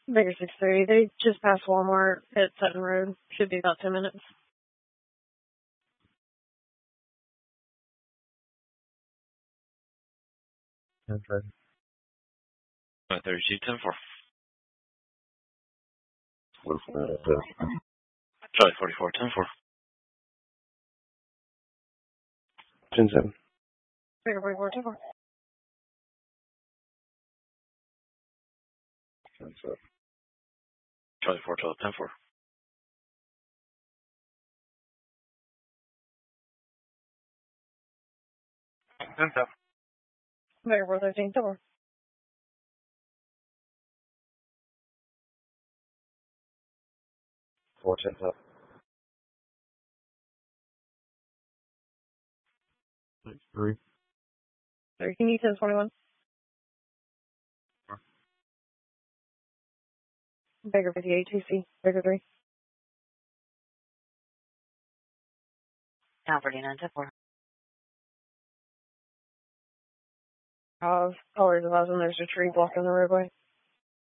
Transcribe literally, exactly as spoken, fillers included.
Baker six three. They just passed Walmart at Sutton Road. Should be about ten minutes. Okay. thirty-two, ten four. forty-four. Charlie forty-four, ten four. ten seven. Baker forty-four, ten four. ten seven. Charlie four twelve, ten four. ten seven. Baker four thirteen, ten four. four ten seven. six three. Sorry, can you ten twenty-one? Baker fifty-eight, two C. Baker three. Town forty-nine, ten four. Uh, colors of us, and there's a tree blocking the roadway.